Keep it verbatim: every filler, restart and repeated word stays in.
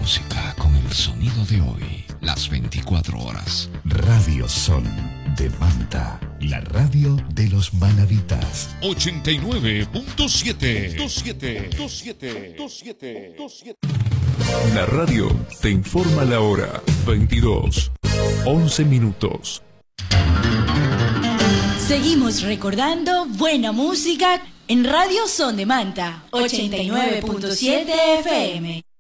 música con el sonido de hoy, las veinticuatro horas. Radio Son de Manta, la radio de los manavitas. ochenta y nueve punto siete. La radio te informa la hora. veintidós, once minutos. Seguimos recordando buena música en Radio Son de Manta, ochenta y nueve punto siete F M.